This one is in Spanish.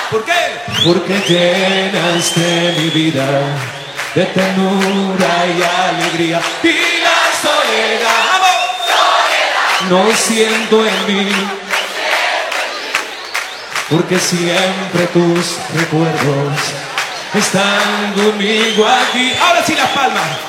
¿Por qué? Porque llenaste mi vida de ternura y alegría. Y la soledad, no siento en mí, porque siempre tus recuerdos están conmigo aquí. Ahora sí las palmas.